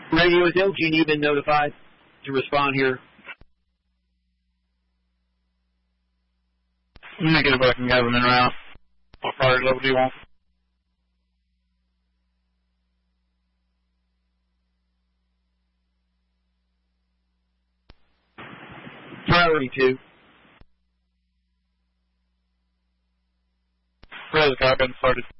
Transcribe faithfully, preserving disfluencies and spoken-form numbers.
Radio, has L G and E been notified to respond here? Negative, I can have them in route. What priority level do you want? Priority two. Res, I've been started.